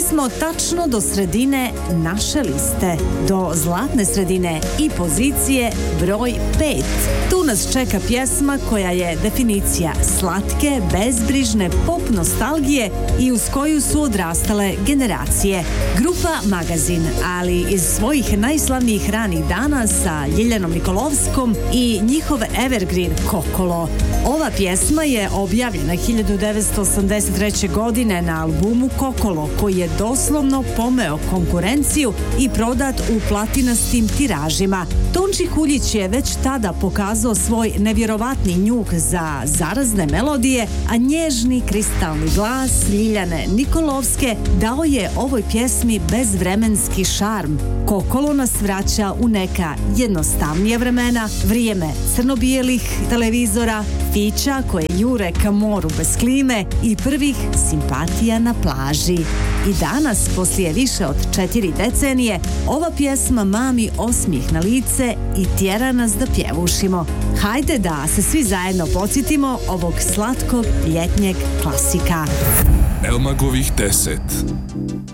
smo tačno do sredine naše liste, do zlatne sredine i pozicije broj 5. Tu nas čeka pjesma koja je definicija slatke, bezbrižne pop nostalgije i uz koju su odrastale generacije. Grupa Magazin, ali iz svojih najslavnijih ranih dana sa Ljiljanom Nikolovskom i njihov evergreen Kokolo. Ova pjesma je objavljena 1983. godine na albumu Kokolo, koji je doslovno pomeo konkurenciju i prodat u platinastim tiražima. Tonči Kuljić je već tada pokazao svoj nevjerovatni njuk za zarazne melodije, a nježni kristalni glas Ljiljane Nikolovske dao je ovoj pjesmi bezvremenski šarm. Kokolo nas vraća u neka jednostavnija vremena, vrijeme crno-bijelih televizora, fića koje jure ka moru bez klime i prvih simpatija na plaži. I danas, poslije više od 4 decenije, ova pjesma mami osmijeh na lice i tjera nas da pjevušimo. Hajde da se svi zajedno podsjetimo ovog slatkog ljetnjeg klasika. Elmagovih 10.